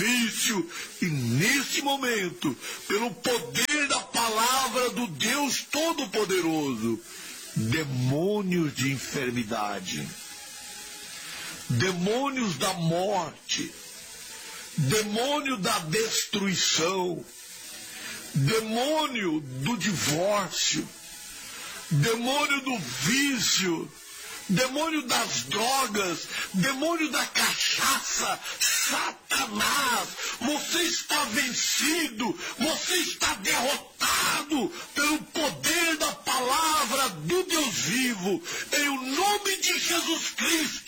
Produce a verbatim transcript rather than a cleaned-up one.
sacrifício, e nesse momento, pelo poder da palavra do Deus Todo-Poderoso, demônios de enfermidade, demônios da morte, demônio da destruição, demônio do divórcio, demônio do vício, demônio das drogas, demônio da cachaça, Satanás, você está vencido, você está derrotado pelo poder da palavra do Deus vivo, em o nome de Jesus Cristo.